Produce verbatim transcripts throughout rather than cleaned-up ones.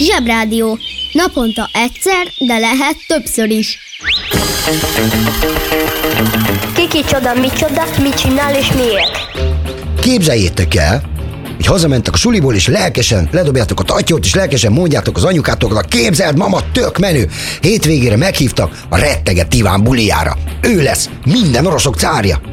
Zsebrádió. Naponta egyszer, de lehet többször is. Kiki csoda, mi csoda, mit csinál és miért? Képzeljétek el, hogy hazamentek a suliból, és lelkesen ledobjátok a tatyót, és lelkesen mondjátok az anyukátoknak: képzeld, mama, tök menő! Hétvégére meghívtak a Retteget Iván bulijára. Ő lesz minden oroszok cárja.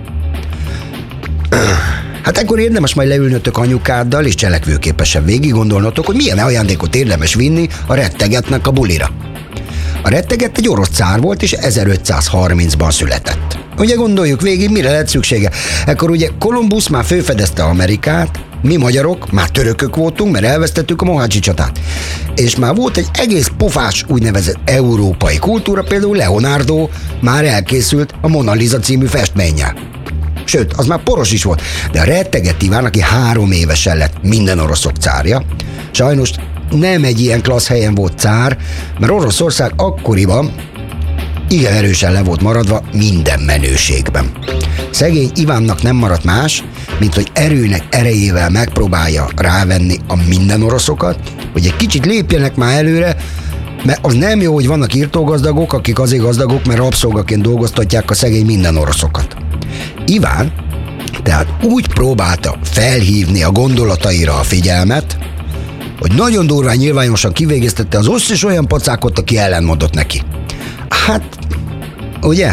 Hát ekkor érdemes majd leülnötök anyukáddal, és cselekvőképesen végig gondolnotok, hogy milyen ajándékot érdemes vinni a Rettegetnek a bulira. A Retteget egy orosz cár volt, és ezerötszázharmincban született. Ugye gondoljuk végig, mire lett szüksége? Ekkor ugye Kolumbusz már fölfedezte Amerikát, mi magyarok már törökök voltunk, mert elvesztettük a Mohácsi csatát. És már volt egy egész pofás úgynevezett európai kultúra, például Leonardo már elkészült a Mona Lisa című festménnyel. Sőt, az már poros is volt, de a Retteget Iván, aki három évesen lett minden oroszok cárja, sajnos nem egy ilyen klassz helyen volt cár, mert Oroszország akkoriban igen erősen le volt maradva minden menőségben. Szegény Ivánnak nem maradt más, mint hogy erőnek erejével megpróbálja rávenni a minden oroszokat, hogy egy kicsit lépjenek már előre, mert az nem jó, hogy vannak írtógazdagok, akik azért gazdagok, mert rabszolgaként dolgoztatják a szegény minden oroszokat. Iván tehát úgy próbálta felhívni a gondolataira a figyelmet, hogy nagyon durván nyilvánosan kivégeztette az összes olyan pacákot, aki ellenmondott neki. Hát, ugye?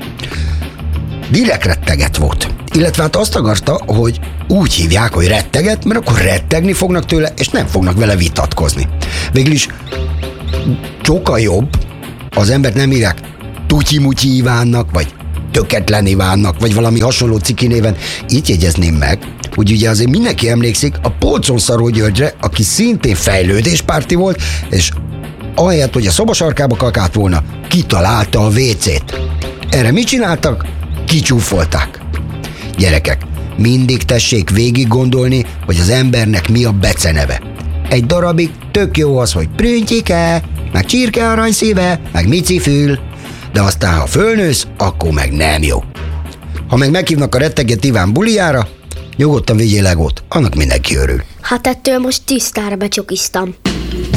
Direkt Retteget volt. Illetve hát azt akarta, hogy úgy hívják, hogy Retteget, mert akkor rettegni fognak tőle, és nem fognak vele vitatkozni. Végülis sokkal jobb, az embert nem írják Tutyi-Mutyi Ivánnak, vagy Töketlen Ivánnak, vagy valami hasonló ciki néven. Így jegyezném meg, hogy ugye azért mindenki emlékszik a Polcon-Szaró Györgyre, aki szintén fejlődéspárti volt, és ahelyett, hogy a szobasarkába kakált volna, kitalálta a vécét. Erre mit csináltak? Kicsúfolták. Gyerekek, mindig tessék végig gondolni, hogy az embernek mi a beceneve. Egy darabig tök jó az, hogy Prüntyike, meg Csirke aranyszíve, meg Micifül, de aztán, ha fölnősz, akkor meg nem jó. Ha meg meghívnak a Retteget Iván bulijára, nyugodtan vigyél legót, annak mindenki örül. Hát ettől most tisztára becsokiztam.